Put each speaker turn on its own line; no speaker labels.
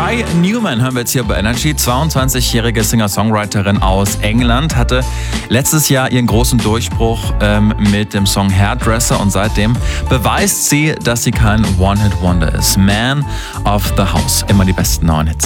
Sky Newman hören wir jetzt hier bei Energy. 22-jährige Singer-Songwriterin aus England hatte letztes Jahr ihren großen Durchbruch mit dem Song Hairdresser und seitdem beweist sie, dass sie kein One-Hit-Wonder ist. Man of the House. Immer die besten neuen Hits.